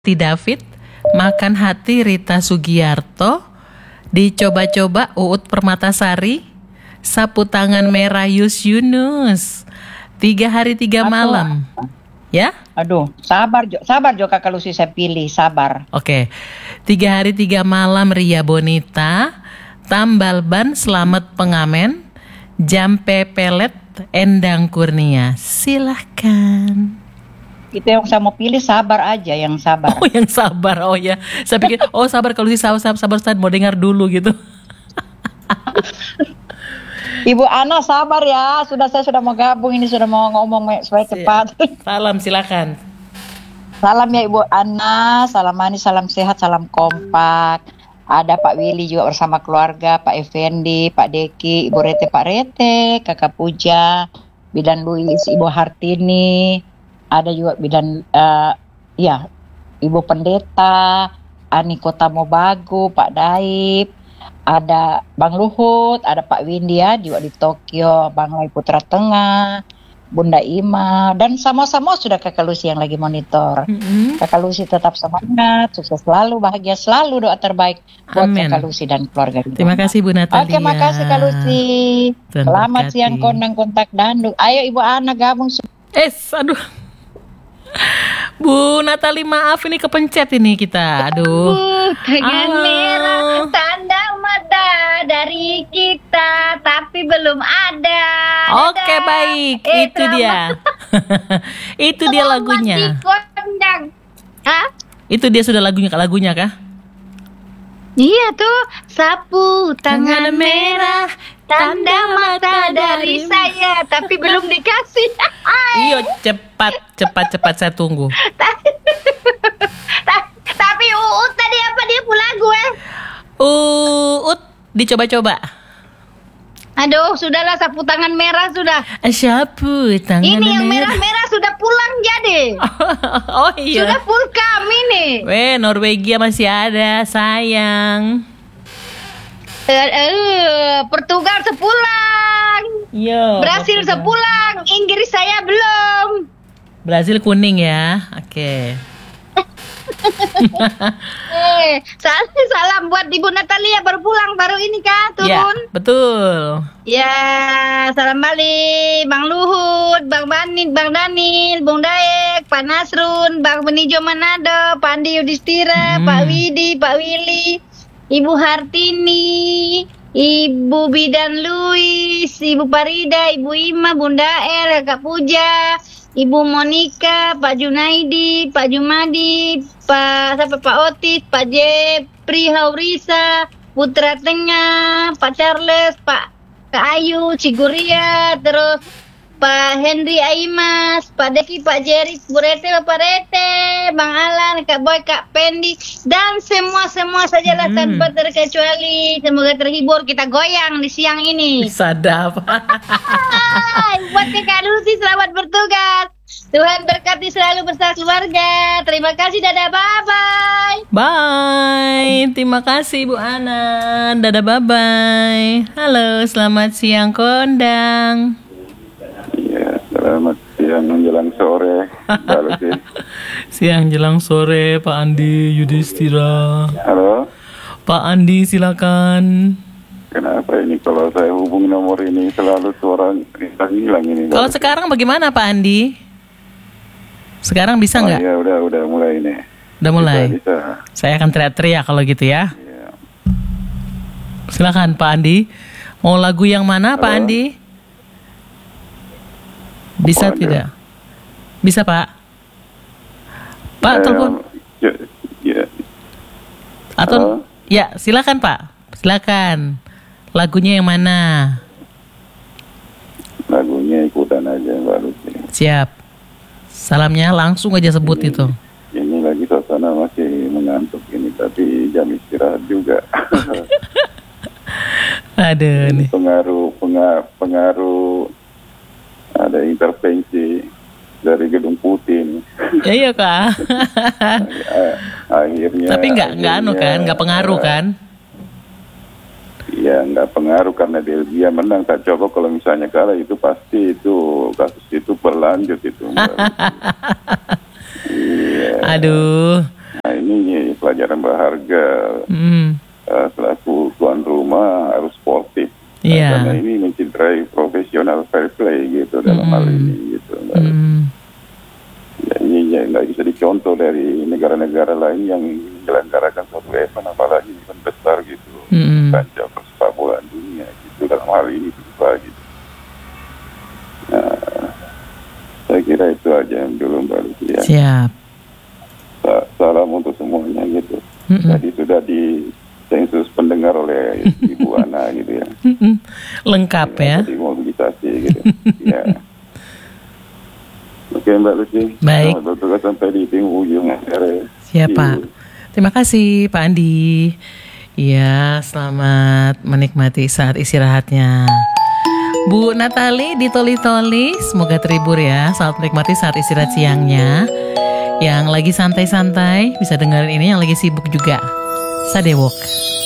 Hati David, makan hati Rita Sugiarto, dicoba-coba Uut Permatasari, sapu tangan merah Yus Yunus, 3 hari 3 malam. Ya? Aduh, sabar Jo Kakak Lucy, saya pilih sabar. Oke. 3 hari 3 malam Ria Bonita, tambal ban Selamat Pengamen, Jampe Pelet Endang Kurnia. Silahkan. Itu yang saya mau pilih, sabar aja, yang sabar. Oh, yang sabar. Oh ya. Saya pikir sabar, kalau sabar mau dengar dulu gitu. Ibu Ana sabar ya. Saya sudah mau gabung ini, sudah mau ngomong supaya cepat. Salam, silakan. Salam ya Ibu Ana, salam manis, salam sehat, salam kompak. Ada Pak Willy juga bersama keluarga, Pak Effendi, Pak Deki, Ibu Rete, Pak Rete, Kakak Puja, Bidan Luis, Ibu Hartini. Ada juga bidan Ibu Pendeta, Ani Kota Mobagu, Pak Daib, ada Bang Luhut, ada Pak Windia juga di Tokyo, Bang Lai Putra Tengah, Bunda Ima, dan sama-sama sudah Kakak Lucy yang lagi monitor. Kakak Lucy tetap semangat, sukses selalu, bahagia selalu, doa terbaik buat Kakak Lucy dan keluarga. Terima kasih Bu Natalia. Oke, makasih Kak Lucy. Selamat siang Kondang Kontak Dandung. Ayo Ibu Ana gabung. Aduh. Bu Natali, maaf ini kepencet ini kita. Aduh. Tangan merah, tanda mata dari kita, tapi belum ada. Oke, baik. Itu dia. Itu dia lagunya. Hah? Itu dia sudah lagunya kah? Iya tuh, sapu tangan merah, tanda mata dari saya, tapi belum dikasih. Iya, cepat saya tunggu. Tapi Uut tadi apa dia pulang gue? Uut dicoba-coba. Aduh, sudahlah, sapu tangan merah sudah. Sapu tangan ini merah. Yang merah-merah sudah pulang jadi. Oh iya. Sudah full cam ini. Norwegia masih ada, sayang. Portugal sepulang. Iya. Brasil sepulang. Inggris saya belum. Brasil kuning ya. Oke. Salam buat Ibu Natalia, baru pulang baru ini kah turun? Ya, betul. Ya, salam balik Bang Luhut, Bang Banit, Bang Danil, Bung Daek, Pak Nasrun, Bang Benijo Manado, Pak Andi Yudhistira, Pak Widi, Pak Willy, Ibu Hartini, Ibu Bidan Luis, Ibu Parida, Ibu Ima, Bunda Kakak Puja, Ibu Monica, Pak Junaidi, Pak Jumadi, Pak Otis, Pak Jepri Haurisa, Putra Tengah, Pak Charles, Pak Ayu, Ciguria, terus Pak Henry Aimas, Pak Deki, Pak Jerry, Bu Rete, Bapak Rete, Bang Alan, Kak Boy, Kak Pendi, dan semua sajalah tanpa terkecuali. Semoga terhibur, kita goyang di siang ini. Sadap. Buat Kak Lucy, selamat bertugas. Tuhan berkati selalu bersama keluarga. Terima kasih, dadah, bye-bye. Bye, terima kasih Bu Ana. Dadah, bye-bye. Halo, selamat siang Kondang. Iya, selamat siang menjelang sore. Siang jelang sore, Pak Andi Yudhistira. Halo. Pak Andi, silakan. Kenapa ini kalau saya hubungi nomor ini selalu suara hilang ini? Kalau sekarang bagaimana Pak Andi? Sekarang bisa nggak? Iya, udah mulai ini. Udah mulai. Bisa. Saya akan teriak-teriak kalau gitu ya. Iya. Silakan Pak Andi. Mau lagu yang mana Pak Andi? Bisa tidak? Bisa Pak? Pak, telepon. Ya. Atau ya, silakan Pak. Silakan. Lagunya yang mana? Lagunya ikutan aja baru. Siap. Salamnya langsung aja sebut itu. Ini lagi suasana masih mengantuk ini, tapi jam istirahat juga. Aduh nih. Pengaruh ada intervensi dari Gedung Putin. Iya Kak. Akhirnya. Tapi nggak pengaruh kan? Iya, nggak pengaruh karena Belgia menang. Tak coba kalau misalnya kalah itu pasti itu kasus itu berlanjut itu. Iya. Aduh. pelajaran berharga. Selaku tuan rumah harus sportif. Iya. Karena ini mencederai profesional fair play gitu dalam hal ini gitu. Ya, ini nggak bisa dicontoh dari negara-negara lain yang menyelenggarakan suatu event, apalagi event besar gitu, kancah persepak bola dunia gitu dalam hal ini FIFA gitu. Nah, saya kira itu aja yang dulu Mbak Lucy ya. Siap. Salam untuk semuanya gitu. Tadi sudah disensus pendengar oleh Ibu Ana gitu ya. Lengkap ya. Mobilisasi gitu. Ya. Oke Mbak Lucy. Baik. Selamat bertugas sampai di ujung acara. Siap Pak. Terima kasih Pak Andi. Iya, selamat menikmati saat istirahatnya. Bu Natali di Toli-Toli, semoga terhibur ya. Selamat menikmati saat istirahat siangnya. Yang lagi santai-santai bisa dengerin ini, yang lagi sibuk juga. Sadewok.